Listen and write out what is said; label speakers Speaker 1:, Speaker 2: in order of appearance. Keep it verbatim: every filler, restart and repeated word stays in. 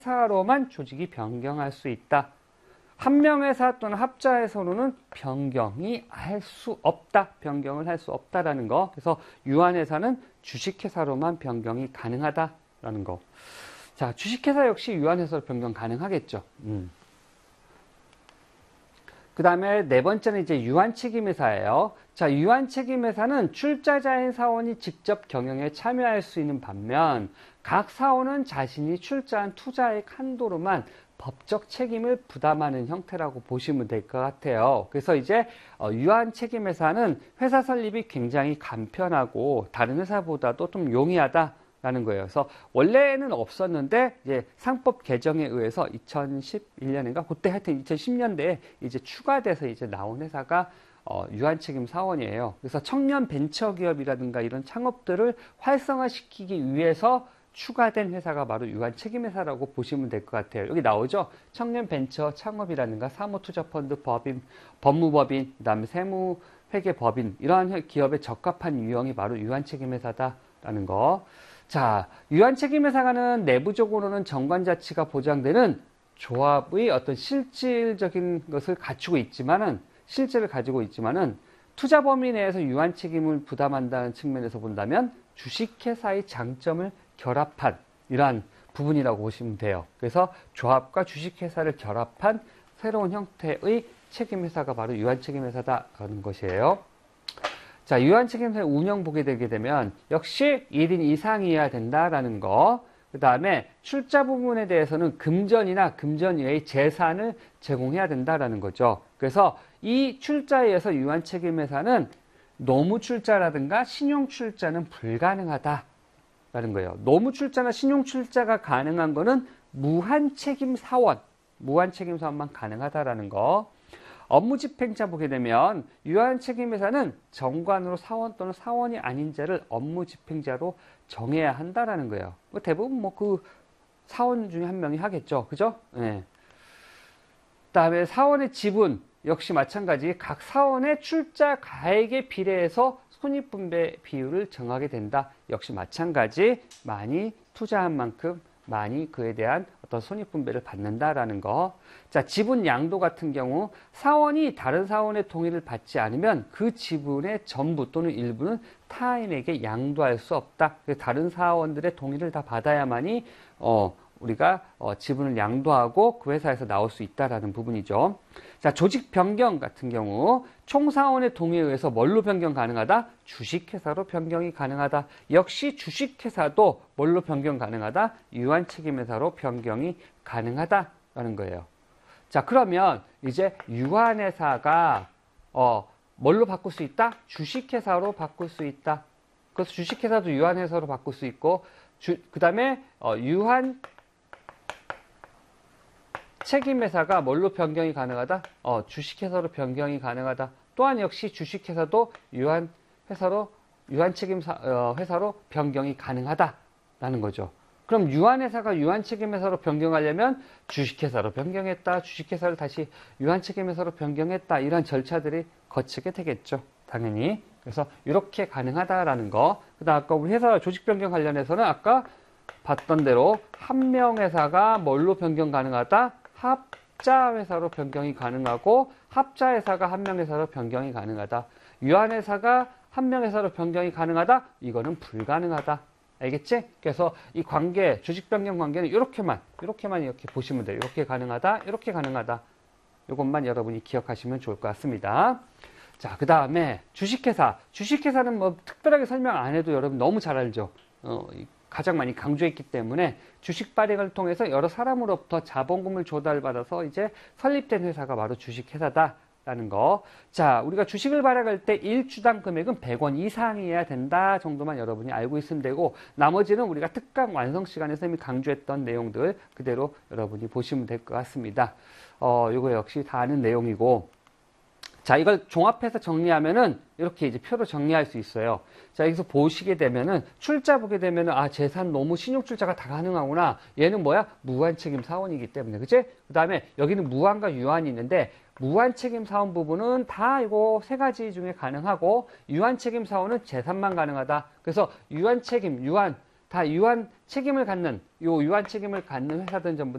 Speaker 1: 회사로만 조직이 변경할 수 있다. 한명회사 또는 합자회사로는 변경이 할 수 없다. 변경을 할 수 없다라는 거. 그래서 유한회사는 주식회사로만 변경이 가능하다라는 거. 자, 주식회사 역시 유한회사로 변경 가능하겠죠. 음. 그 다음에 네 번째는 이제 유한책임회사예요. 자, 유한책임회사는 출자자인 사원이 직접 경영에 참여할 수 있는 반면 각 사원은 자신이 출자한 투자액 한도로만 법적 책임을 부담하는 형태라고 보시면 될 것 같아요. 그래서 이제 유한책임회사는 회사 설립이 굉장히 간편하고 다른 회사보다도 좀 용이하다라는 거예요. 그래서 원래는 없었는데 이제 상법 개정에 의해서 이천십일 년인가 그때 하여튼 이천십 년대에 이제 추가돼서 이제 나온 회사가 어, 유한책임 사원이에요. 그래서 청년 벤처기업이라든가 이런 창업들을 활성화시키기 위해서 추가된 회사가 바로 유한책임회사라고 보시면 될 것 같아요. 여기 나오죠? 청년 벤처 창업이라든가 사모투자펀드 법인, 법무법인, 그 다음에 세무회계법인 이러한 기업에 적합한 유형이 바로 유한책임회사다라는 거. 자, 유한책임회사는 내부적으로는 정관자치가 보장되는 조합의 어떤 실질적인 것을 갖추고 있지만은 실제를 가지고 있지만은 투자 범위 내에서 유한 책임을 부담한다는 측면에서 본다면 주식회사의 장점을 결합한 이러한 부분이라고 보시면 돼요. 그래서 조합과 주식회사를 결합한 새로운 형태의 책임회사가 바로 유한책임회사다라는 것이에요. 자, 유한책임회사 운영 보게 되게 되면 역시 일 인 이상이어야 된다라는 거. 그 다음에 출자 부분에 대해서는 금전이나 금전 이외의 재산을 제공해야 된다라는 거죠. 그래서 이 출자에 의해서 유한책임회사는 노무출자라든가 신용출자는 불가능하다라는 거예요. 노무출자나 신용출자가 가능한 거는 무한책임사원, 무한책임사원만 가능하다라는 거. 업무집행자 보게 되면 유한책임회사는 정관으로 사원 또는 사원이 아닌 자를 업무집행자로 정해야 한다라는 거예요. 뭐 대부분 뭐 그 사원 중에 한 명이 하겠죠. 그죠? 네. 그 다음에 사원의 지분 역시 마찬가지 각 사원의 출자 가액에 비례해서 손익분배 비율을 정하게 된다. 역시 마찬가지 많이 투자한 만큼 많이 그에 대한 어떤 손익분배를 받는다라는 거. 자, 지분 양도 같은 경우 사원이 다른 사원의 동의를 받지 않으면 그 지분의 전부 또는 일부는 타인에게 양도할 수 없다. 다른 사원들의 동의를 다 받아야만이 어, 우리가 어, 지분을 양도하고 그 회사에서 나올 수 있다라는 부분이죠. 자, 조직 변경 같은 경우 총사원의 동의에 의해서 뭘로 변경 가능하다? 주식회사로 변경이 가능하다. 역시 주식회사도 뭘로 변경 가능하다? 유한책임회사로 변경이 가능하다라는 거예요. 자, 그러면 이제 유한회사가 어, 뭘로 바꿀 수 있다? 주식회사로 바꿀 수 있다. 그래서 주식회사도 유한회사로 바꿀 수 있고 그 다음에 어, 유한 책임회사가 뭘로 변경이 가능하다? 어, 주식회사로 변경이 가능하다. 또한 역시 주식회사도 유한회사로, 유한책임사, 어, 회사로 변경이 가능하다라는 거죠. 그럼 유한회사가 유한책임회사로 변경하려면 주식회사로 변경했다, 주식회사를 다시 유한책임회사로 변경했다, 이런 절차들이 거치게 되겠죠. 당연히. 그래서 이렇게 가능하다라는 거. 그 다음 아까 우리 회사 조직 변경 관련해서는 아까 봤던 대로 한명회사가 뭘로 변경 가능하다? 합자회사로 변경이 가능하고 합자회사가 한명회사로 변경이 가능하다. 유한회사가 한명회사로 변경이 가능하다? 이거는 불가능하다. 알겠지? 그래서 이 관계, 주식 변경 관계는 이렇게만, 이렇게만 이렇게 보시면 돼요. 이렇게 가능하다, 이렇게 가능하다. 이것만 여러분이 기억하시면 좋을 것 같습니다. 자, 그 다음에 주식회사. 주식회사는 뭐 특별하게 설명 안 해도 여러분 너무 잘 알죠? 어, 가장 많이 강조했기 때문에 주식 발행을 통해서 여러 사람으로부터 자본금을 조달받아서 이제 설립된 회사가 바로 주식회사다라는 거. 자, 우리가 주식을 발행할 때 일 주당 금액은 백 원 이상이어야 된다 정도만 여러분이 알고 있으면 되고 나머지는 우리가 특강 완성 시간에서 이미 강조했던 내용들 그대로 여러분이 보시면 될 것 같습니다. 어, 이거 역시 다 아는 내용이고 자, 이걸 종합해서 정리하면은 이렇게 이제 표로 정리할 수 있어요. 자, 여기서 보시게 되면은 출자 보게 되면은 아, 재산 노무 신용 출자가 다 가능하구나. 얘는 뭐야? 무한 책임 사원이기 때문에. 그치? 그다음에 여기는 무한과 유한이 있는데 무한 책임 사원 부분은 다 이거 세 가지 중에 가능하고 유한 책임 사원은 재산만 가능하다. 그래서 유한 책임, 유한 다 유한 책임을 갖는 요 유한 책임을 갖는 회사들은 전부